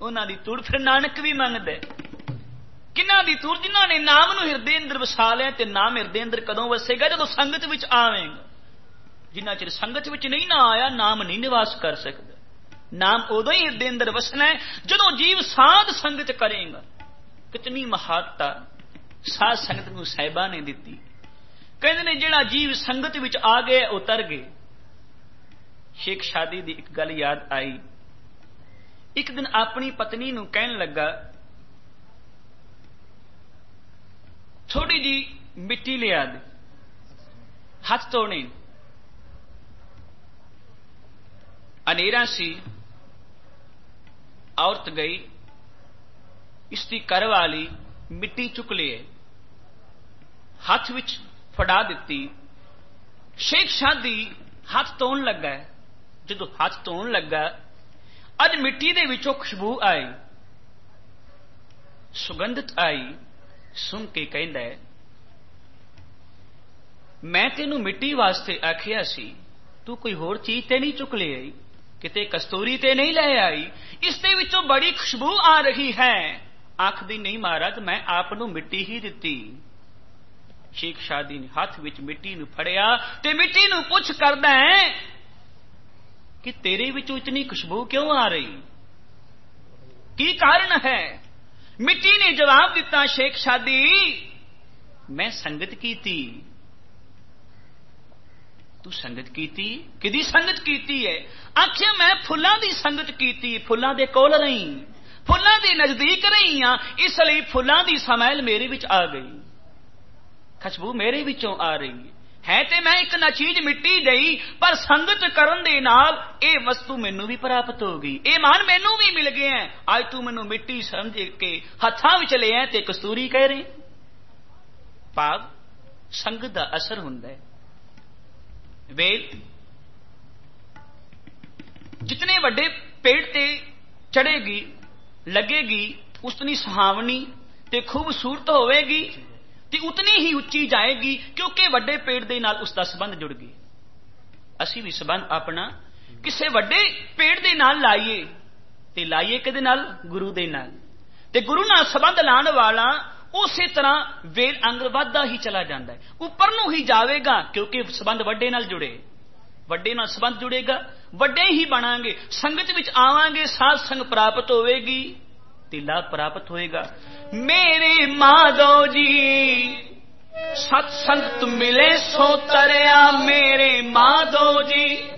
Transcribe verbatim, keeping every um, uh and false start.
उन्हां दी तूड़ फिर नानक भी मंगदा किन्हां दी तूड़ जिन्हां ने नाम नूं हिरदे अंदर वसा लिया ते नाम हिरदे अंदर कदों वसेगा जदों संगत विच आवेगा जिन्ना चिर संगत विच नहीं ना आया नाम नहीं निवास कर सकदा नाम उदों ही हिरदे अंदर वसना है जदों जीव साध संगत करेगा कितनी महानता साध संगत नूं साहिबा ने दिती कहंदे ने जिहड़ा जीव संगत विच आ गया उतर गए शेख शादी दी एक गल याद आई एक दिन अपनी पत्नी नूं कहन लगा थोड़ी जी मिट्टी लिया दे हाथ धोने अनेरा सी औरत गई इसकी घर वाली मिट्टी चुक लिए हाथ विच फड़ा दिती शेख शादी हाथ धोन लगा जदों हाथ धोन लगा अज मिट्टी दे विचों खुशबू आई सुगंधत आई सुन के कहंदा है मैं तेनू मिट्टी वास्ते आखिया सी तू कोई होर चीज ते नहीं चुक ले आई किते कस्तूरी ते नहीं ले आई इसते विचों बड़ी खुशबू आ रही है आखदी नहीं महाराज मैं आप नू मिट्टी ही दिती शेख शादी ने हाथ विच मिट्टी नू फड़िया ते मिट्टी नू पुछ करदा है कि तेरे विचों इतनी खुशबू क्यों आ रही की कारण है मिट्टी ने जवाब दिता शेख शादी मैं संगत कीती तू संगत कीती किदी संगत कीती है आखिया मैं फुल्लां दी संगत कीती फुल्लां दे कोल रही फुल्लां दे नजदीक रही हां इसलिए फुल्लां दी समैल मेरे विच आ गई खुशबू मेरे विचों आ रही है ते मैं एक ना चीज मिट्टी गई पर संगत करन दे नाल ए वस्तु मैनू भी प्राप्त हो गई ए मान मैनू भी मिल गए हैं आज तू मैनू मिट्टी समझ के हत्थां विच ले आए ते कस्तूरी कह रहे भाव संगत दा असर हुंदा है वेल जितने वड्डे पेड़ ते चढ़ेगी लगेगी उतनी सुहावनी ते खूबसूरत होवेगी ते उतनी ही उच्ची जाएगी क्योंकि वड्डे पेड़ दे नाल उसका संबंध जुड़ गया असी भी संबंध अपना किसी वड्डे पेड़ दे नाल लाइए ते लाइए किहदे नाल गुरु दे नाल ते गुरु नाल संबंध लाने वाला उसी तरह वेल अंग वधदा ही चला जाता है उपर नूं ही जाएगा क्योंकि संबंध वड्डे नाल जुड़े वड्डे नाल संबंध जुड़ेगा वड्डे ही बनांगे संगत विच आवांगे साध संग प्राप्त होवेगी ते लाभ प्राप्त होएगा मेरे माधो जी सत्संगत मिले सो तरया मेरे माधो जी